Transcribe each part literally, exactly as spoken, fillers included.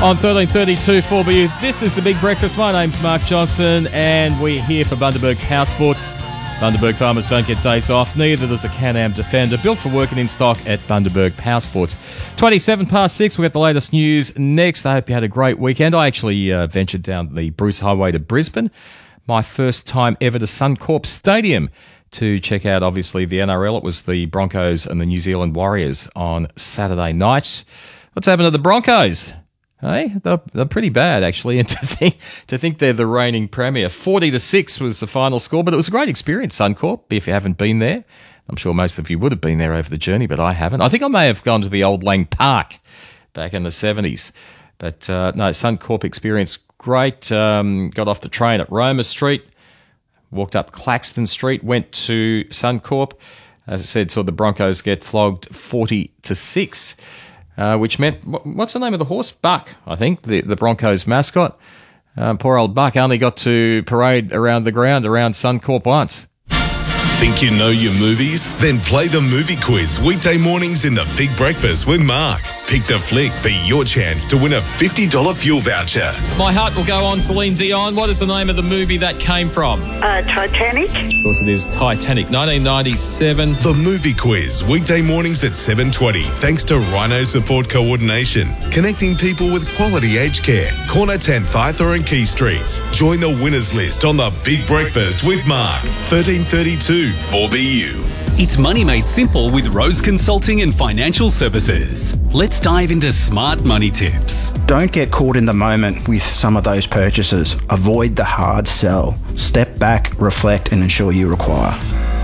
On thirteen thirty-two four B U, this is The Big Breakfast. My name's Mark Johnson, and we're here for Bundaberg Power Sports. Bundaberg farmers don't get days off, neither does a Can-Am Defender, built for working in stock at Bundaberg Power Sports. twenty-seven past six, we've got the latest news next. I hope you had a great weekend. I actually uh, ventured down the Bruce Highway to Brisbane, my first time ever to Suncorp Stadium, to check out, obviously, the N R L. It was the Broncos and the New Zealand Warriors on Saturday night. What's happened to the Broncos? Hey, they're, they're pretty bad, actually, and to think to think they're the reigning premier. forty to six was the final score, but it was a great experience, Suncorp, if you haven't been there. I'm sure most of you would have been there over the journey, but I haven't. I think I may have gone to the old Lang Park back in the seventies. But, uh, no, Suncorp experience, great. Um, got off the train at Roma Street, walked up Claxton Street, went to Suncorp. As I said, saw the Broncos get flogged forty to six. Uh, which meant, what's the name of the horse? Buck, I think, the, the Broncos mascot. Um, poor old Buck only got to parade around the ground around Suncorp once. Think you know your movies? Then play the movie quiz weekday mornings in The Big Breakfast with Mark. Pick the flick for your chance to win a fifty dollars fuel voucher. My heart will go on, Celine Dion. What is the name of the movie that came from? Uh, Titanic. Of course it is Titanic, nineteen ninety-seven. The movie quiz weekday mornings at seven twenty, thanks to Rhino Support Coordination, connecting people with quality aged care. Corner ten, Thytha and Key Streets. Join the winners list on The Big Breakfast with Mark. thirteen thirty-two four B U. It's money made simple with Rose Consulting and Financial Services. Let's dive into smart money tips. Don't get caught in the moment with some of those purchases. Avoid the hard sell. Step back, reflect, and ensure you require.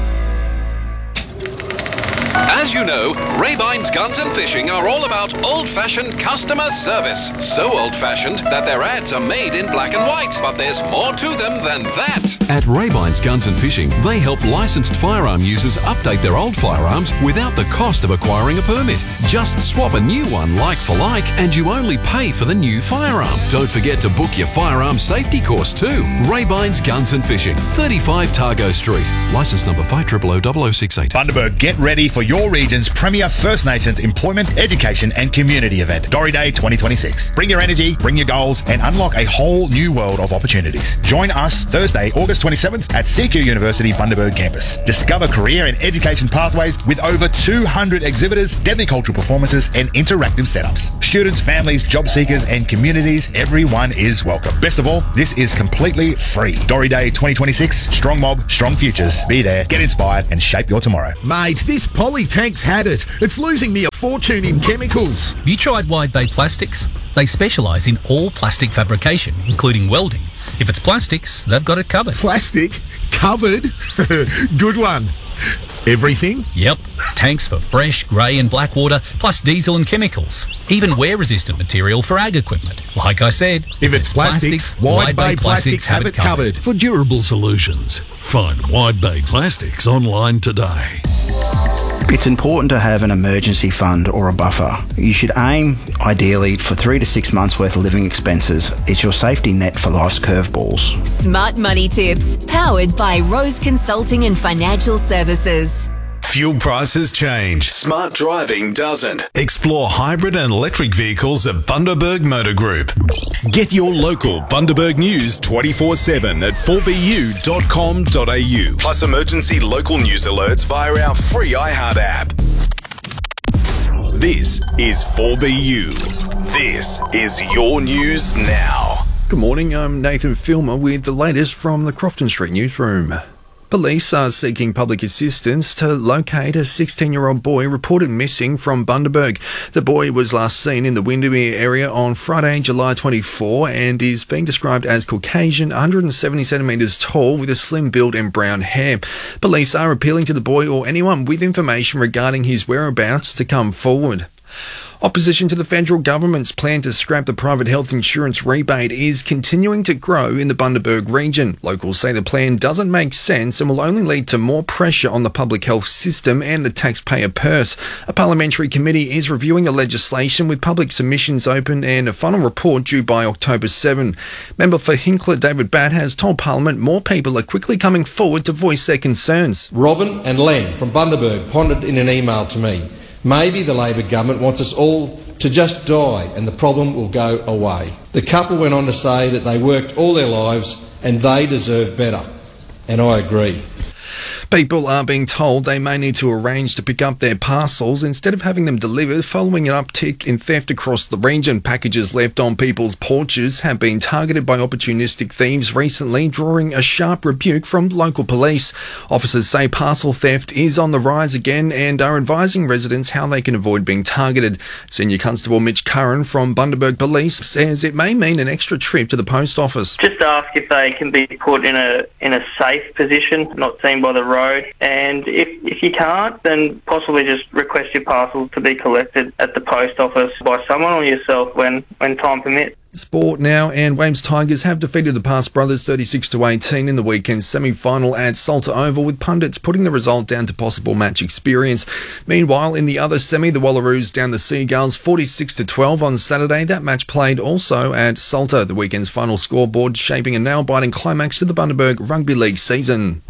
As you know, Raybine's Guns and Fishing are all about old-fashioned customer service. So old-fashioned that their ads are made in black and white. But there's more to them than that. At Raybine's Guns and Fishing, they help licensed firearm users update their old firearms without the cost of acquiring a permit. Just swap a new one like for like, and you only pay for the new firearm. Don't forget to book your firearm safety course too. Raybine's Guns and Fishing, thirty-five Targo Street. Licence number five zero zero zero zero six eight. Bundaberg, get ready for your region's premier First Nations employment, education and community event, Dory Day twenty twenty-six. Bring your energy, bring your goals, and unlock a whole new world of opportunities. Join us Thursday, August twenty-seventh at C Q University Bundaberg campus. Discover career and education pathways with over two hundred exhibitors, deadly cultural performances, and interactive setups. Students, families, job seekers, and communities, everyone is welcome. Best of all, this is completely free. Dory Day twenty twenty-six, strong mob, strong futures. Be there, get inspired, and shape your tomorrow. Mate, this Polytank's had it. It's losing me a fortune in chemicals. You tried Wide Bay Plastics? They specialise in all plastic fabrication, including welding. If it's plastics, they've got it covered. Plastic? Covered? Good one. Everything? Yep. Tanks for fresh, grey and black water, plus diesel and chemicals. Even wear-resistant material for ag equipment. Like I said, if, if it's, it's plastics, plastics Wide Bay Plastics, plastics have it covered. For durable solutions, find Wide Bay Plastics online today. It's important to have an emergency fund or a buffer. You should aim, ideally, for three to six months' worth of living expenses. It's your safety net for life's curveballs. Smart Money Tips, powered by Rose Consulting and Financial Services. Fuel prices change. Smart driving doesn't. Explore hybrid and electric vehicles at Bundaberg Motor Group. Get your local Bundaberg news twenty-four seven at four b u dot com dot a u. Plus emergency local news alerts via our free iHeart app. This is four B U. This is your news now. Good morning, I'm Nathan Filmer with the latest from the Crofton Street newsroom. Police are seeking public assistance to locate a sixteen-year-old boy reported missing from Bundaberg. The boy was last seen in the Windermere area on Friday, July twenty-fourth, and is being described as Caucasian, one hundred seventy centimetres tall, with a slim build and brown hair. Police are appealing to the boy or anyone with information regarding his whereabouts to come forward. Opposition to the federal government's plan to scrap the private health insurance rebate is continuing to grow in the Bundaberg region. Locals say the plan doesn't make sense and will only lead to more pressure on the public health system and the taxpayer purse. A parliamentary committee is reviewing the legislation with public submissions open and a final report due by October seventh. Member for Hinkler David Batt has told Parliament more people are quickly coming forward to voice their concerns. Robin and Len from Bundaberg pondered in an email to me. Maybe the Labor government wants us all to just die and the problem will go away. The couple went on to say that they worked all their lives and they deserve better. And I agree. People are being told they may need to arrange to pick up their parcels instead of having them delivered following an uptick in theft across the region. Packages left on people's porches have been targeted by opportunistic thieves recently, drawing a sharp rebuke from local police. Officers say parcel theft is on the rise again and are advising residents how they can avoid being targeted. Senior Constable Mitch Curran from Bundaberg Police says it may mean an extra trip to the post office. Just ask if they can be put in a in a safe position, not seen by the road. And if, if you can't, then possibly just request your parcel to be collected at the post office by someone or yourself when, when time permits. Sport now, and Waves Tigers have defeated the Pass Brothers thirty-six to eighteen in the weekend's semi-final at Salter Oval, with pundits putting the result down to possible match experience. Meanwhile, in the other semi, the Wallaroos down the Seagulls forty-six to twelve on Saturday. That match played also at Salter, the weekend's final scoreboard, shaping a nail-biting climax to the Bundaberg Rugby League season.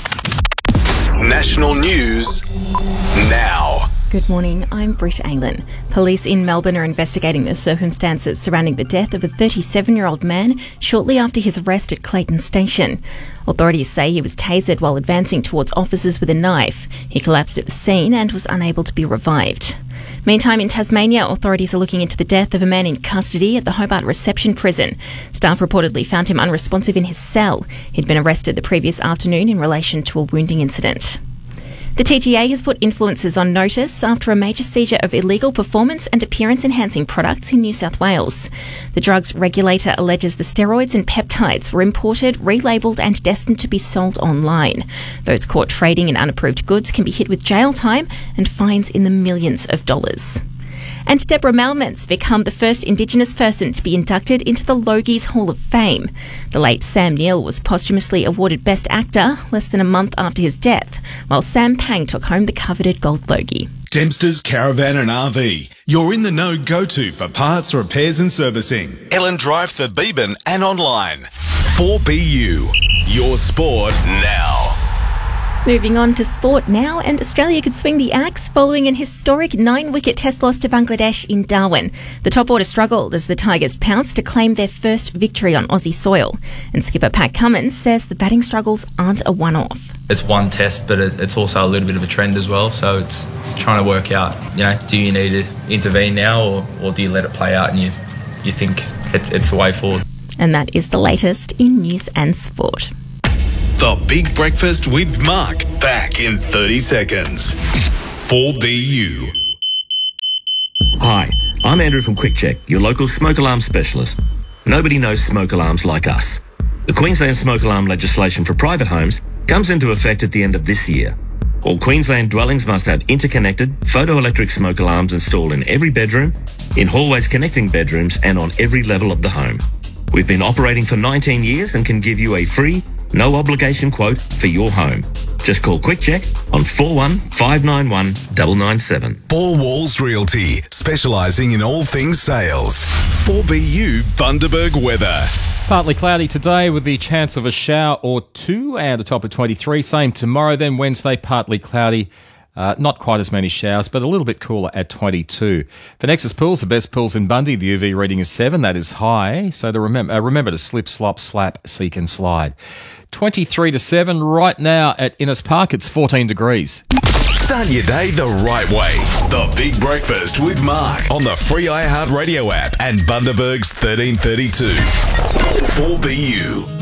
National news now. Good morning, I'm Britt Aylan. Police in Melbourne are investigating the circumstances surrounding the death of a thirty-seven-year-old man shortly after his arrest at Clayton Station. Authorities say he was tasered while advancing towards officers with a knife. He collapsed at the scene and was unable to be revived. Meantime, in Tasmania, authorities are looking into the death of a man in custody at the Hobart Reception Prison. Staff reportedly found him unresponsive in his cell. He'd been arrested the previous afternoon in relation to a wounding incident. The T G A has put influencers on notice after a major seizure of illegal performance and appearance-enhancing products in New South Wales. The drugs regulator alleges the steroids and peptides were imported, relabelled and destined to be sold online. Those caught trading in unapproved goods can be hit with jail time and fines in the millions of dollars. And Deborah Malman's become the first Indigenous person to be inducted into the Logies Hall of Fame. The late Sam Neill was posthumously awarded Best Actor less than a month after his death, while Sam Pang took home the coveted Gold Logie. Dempster's Caravan and R V. You're in the know go-to for parts, repairs and servicing. Ellen Drive for Beeban and online. four B U. Your sport now. Moving on to sport now, and Australia could swing the axe following an historic nine-wicket test loss to Bangladesh in Darwin. The top order struggled as the Tigers pounced to claim their first victory on Aussie soil. And skipper Pat Cummins says the batting struggles aren't a one-off. It's one test, but it, it's also a little bit of a trend as well. So it's, it's trying to work out, you know, do you need to intervene now or, or do you let it play out and you, you think it's, it's the way forward? And that is the latest in news and sport. The Big Breakfast with Mark, back in thirty seconds. four B U. Hi, I'm Andrew from Quick Check, your local smoke alarm specialist. Nobody knows smoke alarms like us. The Queensland smoke alarm legislation for private homes comes into effect at the end of this year. All Queensland dwellings must have interconnected photoelectric smoke alarms installed in every bedroom, in hallways connecting bedrooms, and on every level of the home. We've been operating for nineteen years and can give you a free, no obligation quote for your home. Just call Quick Check on four one five nine one nine nine seven. Four Walls Realty, specialising in all things sales. four B U Bundaberg weather. Partly cloudy today with the chance of a shower or two and a top of twenty-three. Same tomorrow, then Wednesday, partly cloudy. Uh, not quite as many showers, but a little bit cooler at twenty-two. For Nexus Pools, the best pools in Bundy, the U V reading is seven. That is high. So to remember, uh, remember to slip, slop, slap, seek and slide. twenty-three to seven right now at Innes Park. It's fourteen degrees. Start your day the right way. The Big Breakfast with Mark on the free iHeartRadio app and Bundaberg's thirteen thirty-two. four B U.